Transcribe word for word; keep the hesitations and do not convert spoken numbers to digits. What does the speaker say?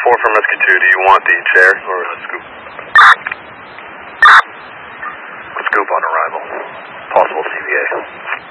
four from Rescue two, do you want the chair or a scoop? Scoop on arrival. Possible C V A.